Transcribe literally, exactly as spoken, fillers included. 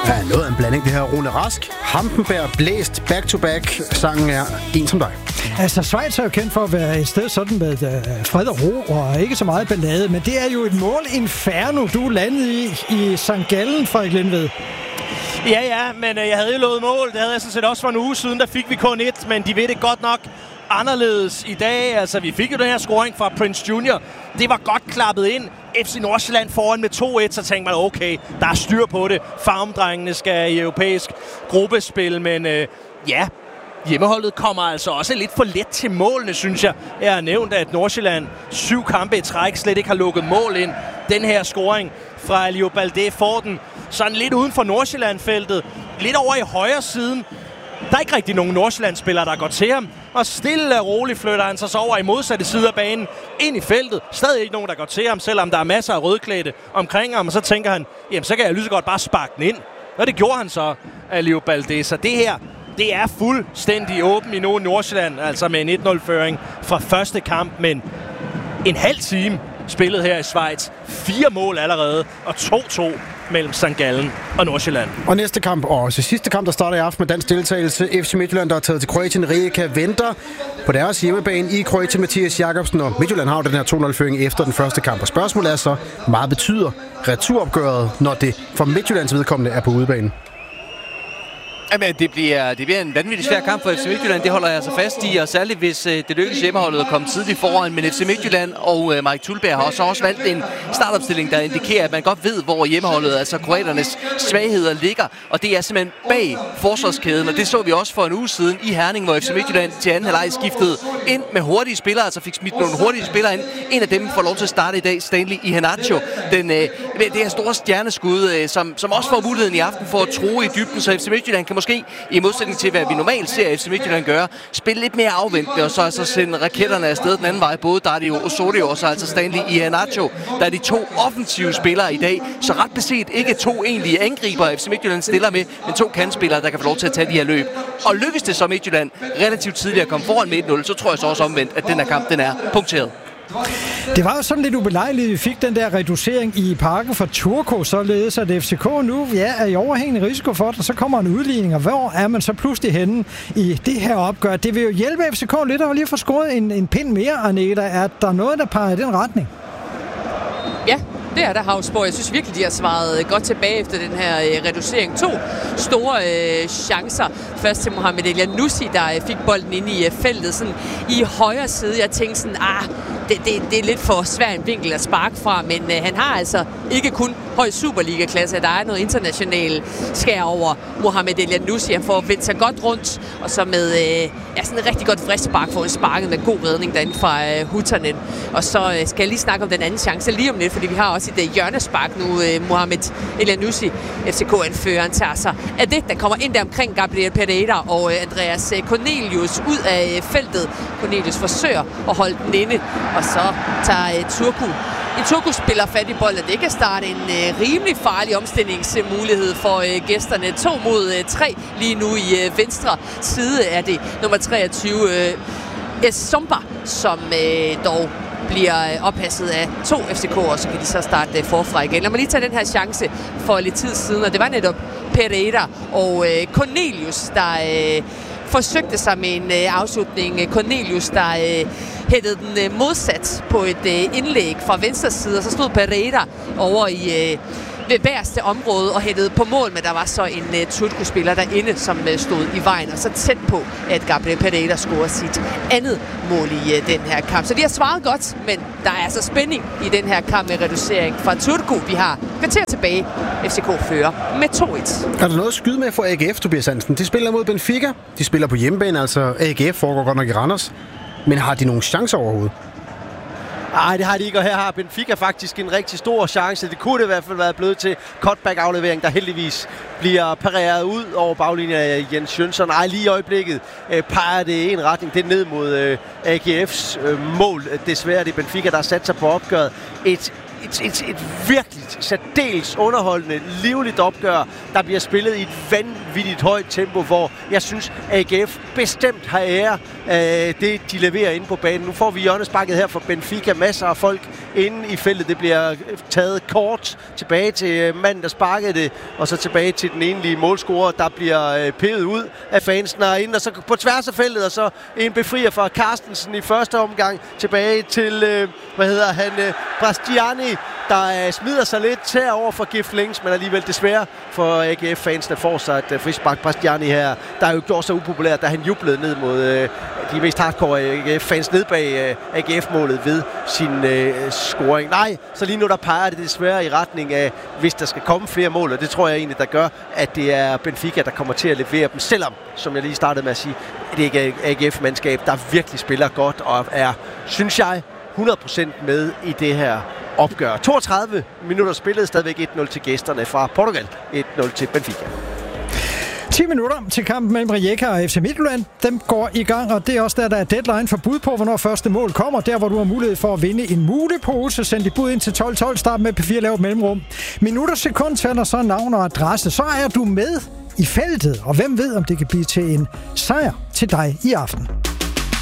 Ja, noget af en blanding, det her. Rune Rask, Hampenberg, Blæst, Back to Back. Sangen er En som dig. Altså, Schweiz er jo kendt for at være et sted sådan med uh, fred og ro og ikke så meget ballade, men det er jo et mål inferno, du landede i i Sankt Gallen, Frederik Lindved. Ja, ja, men øh, jeg havde jo lovet mål. Det havde jeg sådan set også for en uge siden. Der fik vi kun et, men de ved det godt nok anderledes i dag. Altså, vi fik jo den her scoring fra Prince Junior. Det var godt klappet ind. F C Nordsjælland foran med to et, så tænkte man, okay, der er styr på det. Farmdrengene skal i europæisk gruppespil, men øh, ja, hjemmeholdet kommer altså også lidt for let til målene, synes jeg. Jeg har nævnt, at Nordsjælland syv kampe i træk slet ikke har lukket mål ind. Den her scoring fra Aliou Baldé får den sådan lidt uden for Nordsjælland-feltet. Lidt over i højre siden. Der er ikke rigtig nogen Nordsjælland-spillere, der går til ham. Og stille og roligt flytter han sig så over i modsatte side af banen. Ind i feltet. Stadig ikke nogen, der går til ham, selvom der er masser af rødklædte omkring ham. Og så tænker han, jamen så kan jeg lige så godt bare sparke den ind. Og det gjorde han så, Aliou Baldé. Så det her, det er fuldstændig åben i nogen Nordsjælland. Altså med en et nul-føring fra første kamp. Men en halv time spillet her i Schweiz. Fire mål allerede. Og to to mellem Sankt Gallen og Nordsjælland. Og næste kamp, og også sidste kamp, der starter i aften med dansk deltagelse. F C Midtjylland, der er taget til Kroatien. Rijeka venter på deres hjemmebane i Kroatien. Mathias Jakobsen, og Midtjylland har den her to nul-føring efter den første kamp. Og spørgsmålet er så, hvor meget betyder returopgøret, når det for Midtjyllands vedkommende er på udebanen? Jamen, det bliver, det bliver en vanvittig svær kamp for F C Midtjylland. Det holder jeg så fast i, og særligt hvis øh, det lykkes hjemmeholdet at komme tidligt foran. Men F C Midtjylland og øh, Mike Thulberg har også, også valgt en startopstilling, der indikerer, at man godt ved, hvor hjemmeholdet, altså kroaternes svagheder, ligger. Og det er simpelthen bag forsvarskæden, og det så vi også for en uge siden i Herning, hvor F C Midtjylland til anden halvleg skiftede ind med hurtige spillere, altså fik smidt nogle hurtige spillere ind. En af dem får lov til at starte i dag, Stanley Iheanacho. Den, øh, det her store stjerneskud, øh, som, som også får muligheden i aften for at true i dybden, så F C Midtjylland kan måske, i modsætning til, hvad vi normalt ser F C Midtjylland gøre, spille lidt mere afventende, og så altså sende raketterne afsted den anden vej. Både Dario Osorio og så altså Stanley Iheanacho, der er de to offensive spillere i dag. Så ret beset ikke to egentlige angriber, F C Midtjylland stiller med, men to kantspillere, der kan få lov til at tage de her løb. Og lykkes det så Midtjylland relativt tidligt at komme foran med et nul, så tror jeg så også omvendt, at den her kamp, den er punkteret. Det var jo sådan lidt ubelejligt, vi fik den der reducering i parken fra Turku, således at F C K nu ja, er i overhængende risiko for det, og så kommer en udligning, og hvor er man så pludselig henne i det her opgør? Det vil jo hjælpe F C K lidt at lige få scoret en, en pind mere, Agneta. Er der noget, der peger i den retning? Ja, det er der, Havsborg. Jeg synes virkelig, de har svaret godt tilbage efter den her øh, reducering. To store øh, chancer. Først til Mohamed Elyounoussi, der øh, fik bolden ind i øh, feltet sådan i højre side. Jeg tænkte sådan, ah, det, det, det er lidt for svær en vinkel at sparke fra, men øh, han har altså ikke kun høj Superliga-klasse. Der er noget international skær over Mohamed Elyounoussi. Han får vendt sig godt rundt, og så med øh, ja, sådan et rigtig godt frispark for en sparket med god redning derinde fra øh, Hutternen. Og så øh, skal jeg lige snakke om den anden chance lige om lidt, fordi vi har også et uh, hjørnespark nu. Uh, Mohamed Elyounoussi, F C K-anføreren, tager sig af det, der kommer ind der omkring Gabriel Pereira og uh, Andreas Cornelius ud af uh, feltet. Cornelius forsøger at holde den inde, og så tager uh, Turku. En Turku spiller fat i bolden. Det kan starte en uh, rimelig farlig omstillingsmulighed for uh, gæsterne. To mod uh, tre lige nu i uh, venstre side er det nummer treogtyve, uh, Essomba, som uh, dog bliver oppasset af to F C K'er, så kan de så starte forfra igen. Lad mig lige tage den her chance for lidt tid siden, og det var netop Pereira og øh, Cornelius, der øh, forsøgte sig med en øh, afslutning. Cornelius, der øh, hættede den øh, modsat på et øh, indlæg fra venstre side, og så stod Pereira over i øh, ved bagerste område og hættede på mål, men der var så en uh, Turku-spiller derinde, som uh, stod i vejen, og så tæt på, at Gabriel Pereira scorede sit andet mål i uh, den her kamp. Så de har svaret godt, men der er altså spænding i den her kamp med reducering fra Turku. Vi har kvarter tilbage. F C K fører med to et. Er der noget at skyde med for A G F, Tobias Hansen? De spiller mod Benfica. De spiller på hjemmebane, altså A G F foregår godt nok i Randers. Men har de nogle chancer overhovedet? Nej, det har de ikke, og her har Benfica faktisk en rigtig stor chance. Det kunne det i hvert fald være blevet til cutback-aflevering, der heldigvis bliver pareret ud over baglinjen af Jens Jønsson. Nej, lige i øjeblikket øh, peger det i en retning. Det er ned mod øh, A G F's øh, mål. Desværre det er Benfica, der har sat sig på opgøret. Et Et, et, et virkelig særdeles underholdende, livligt opgør, der bliver spillet i et vanvittigt højt tempo, hvor jeg synes, A G F bestemt har ære af det, de leverer inde på banen. Nu får vi hjørnesparket her for Benfica. Masser af folk inde i feltet. Det bliver taget kort tilbage til manden, der sparkede det, og så tilbage til den enlige målscorer, der bliver pevet ud af fansen herinde, og så på tværs af feltet, og så en befrier fra Carstensen i første omgang tilbage til, hvad hedder han, Bastiani, der smider sig lidt tær over for Gift Links, men alligevel desværre for A G F-fansene får sig et frispark. Bastiani her, der er jo gjort så upopulær, da han jublede ned mod øh, de mest hardcore A G F-fans ned bag øh, A G F-målet ved sin øh, scoring. Nej, så lige nu der peger det desværre i retning af, hvis der skal komme flere mål, og det tror jeg egentlig, der gør, at det er Benfica, der kommer til at levere dem, selvom, som jeg lige startede med at sige, det er A G F-mandskab, der virkelig spiller godt og er, synes jeg, hundrede procent med i det her opgør. toogtredive minutter spillet, stadigvæk et nul til gæsterne fra Portugal, et nul til Benfica. ti minutter til kampen mellem Rijeka og F C Midtjylland. Dem går i gang, og det er også der, der er deadline for bud på, hvornår første mål kommer. Der, hvor du har mulighed for at vinde en mulepose. Send dit bud ind til tolv tolv. Start med P fire lavt mellemrum. Minutter, sekund, tæller så navn og adresse. Så er du med i feltet, og hvem ved, om det kan blive til en sejr til dig i aften.